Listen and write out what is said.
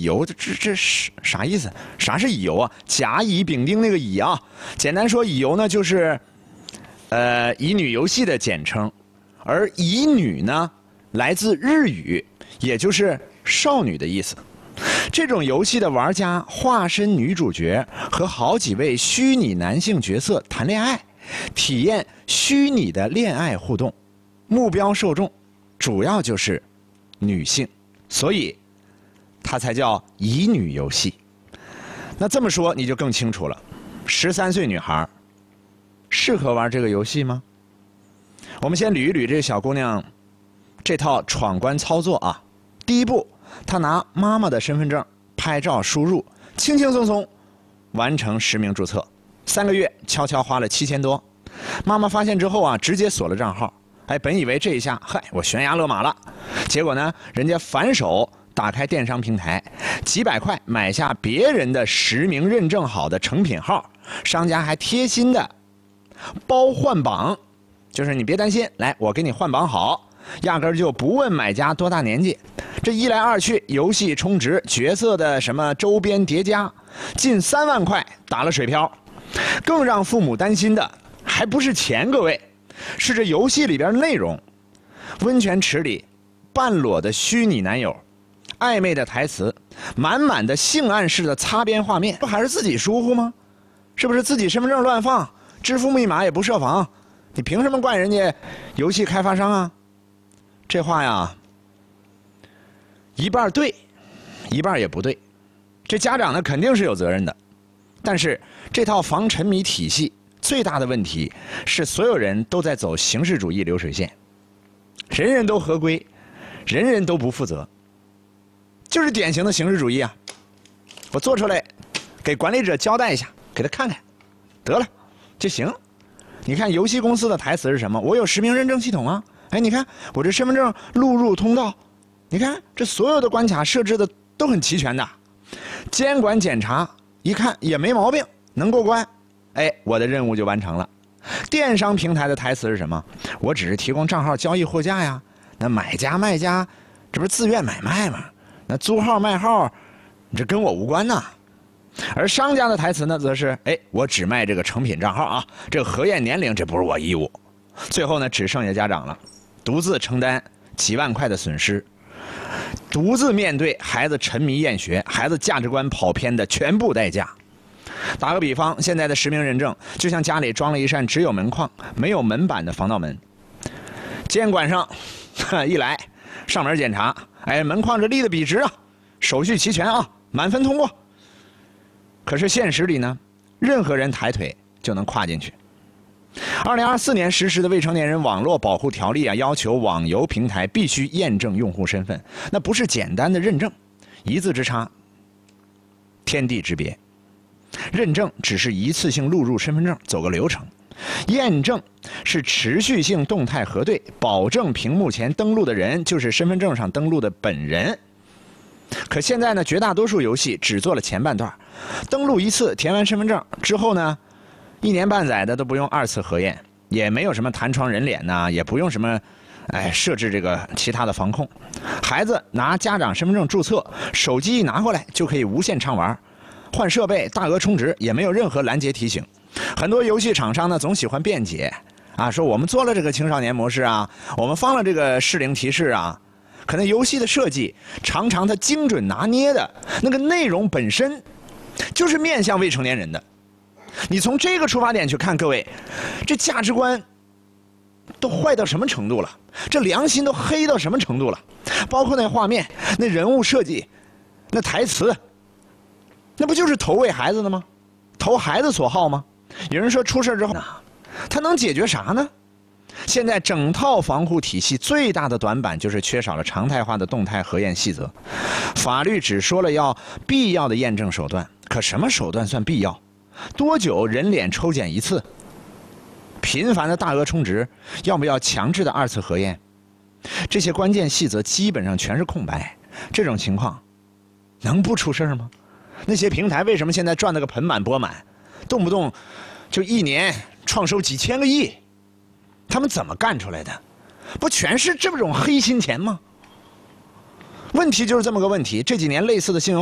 游，这是啥意思？啥是乙游啊？甲乙丙丁那个乙啊。简单说，乙游呢就是乙女游戏的简称，而乙女呢来自日语，也就是少女的意思。这种游戏的玩家化身女主角，和好几位虚拟男性角色谈恋爱，体验虚拟的恋爱互动。目标受众主要就是女性，所以它才叫乙女游戏。那这么说你就更清楚了，13岁女孩适合玩这个游戏吗？我们先捋一捋这个小姑娘这套闯关操作啊。第一步，她拿妈妈的身份证拍照输入，轻轻松松完成实名注册，3个月悄悄花了7000多。妈妈发现之后啊，直接锁了账号。本以为这一下，我悬崖勒马了，结果呢，人家反手打开电商平台，几百块买下别人的实名认证好的成品号，商家还贴心的包换榜，就是你别担心，来我给你换榜好，压根儿就不问买家多大年纪。这一来二去，游戏充值，角色的什么周边叠加，近3万块打了水漂。更让父母担心的还不是钱，各位，是这游戏里边的内容。温泉池里半裸的虚拟男友，暧昧的台词，满满的性暗示的擦边画面，不还是自己疏忽吗？是不是自己身份证乱放，支付密码也不设防？你凭什么怪人家游戏开发商啊？这话呀，一半对，一半也不对。这家长呢肯定是有责任的，但是这套防沉迷体系最大的问题是，所有人都在走形式主义流水线，人人都合规，人人都不负责，就是典型的形式主义啊！我做出来，给管理者交代一下，给他看看，得了就行。你看游戏公司的台词是什么？我有实名认证系统啊！你看我这身份证录入通道，你看这所有的关卡设置的都很齐全的，监管检查一看也没毛病，能过关，我的任务就完成了。电商平台的台词是什么？我只是提供账号交易货架呀，那买家卖家这不是自愿买卖吗？那租号卖号这跟我无关呐。而商家的台词呢，则是我只卖这个成品账号啊，这个核验年龄这不是我义务。最后呢，只剩下家长了，独自承担几万块的损失，独自面对孩子沉迷厌学、孩子价值观跑偏的全部代价。打个比方，现在的实名认证就像家里装了一扇只有门框没有门板的防盗门，监管上一来上门检查，门框这立得笔直啊，手续齐全啊，满分通过。可是现实里呢，任何人抬腿就能跨进去。2024年实施的未成年人网络保护条例啊，要求网游平台必须验证用户身份，那不是简单的认证，一字之差，天地之别。认证只是一次性录入身份证，走个流程；验证是持续性动态核对，保证屏幕前登录的人就是身份证上登录的本人。可现在呢，绝大多数游戏只做了前半段，登录一次填完身份证之后呢，1年半载的都不用2次核验，也没有什么弹窗人脸呐，也不用什么设置这个其他的防控。孩子拿家长身份证注册，手机一拿过来就可以无限畅玩，换设备大额充值也没有任何拦截提醒。很多游戏厂商呢总喜欢辩解啊，说我们做了这个青少年模式啊，我们放了这个适龄提示啊，可能游戏的设计常常它精准拿捏的那个内容本身就是面向未成年人的。你从这个出发点去看，各位，这价值观都坏到什么程度了？这良心都黑到什么程度了？包括那画面、那人物设计、那台词，那不就是投喂孩子的吗？投孩子所好吗？有人说出事之后，它能解决啥呢？现在整套防护体系最大的短板就是缺少了常态化的动态核验细则。法律只说了要必要的验证手段，可什么手段算必要？多久人脸抽检一次？频繁的大额充值？要不要强制的2次核验？这些关键细则基本上全是空白。这种情况能不出事吗？那些平台为什么现在赚得个盆满钵满，动不动就1年创收几千个亿？他们怎么干出来的？不全是这种黑心钱吗？问题就是这么个问题。这几年类似的新闻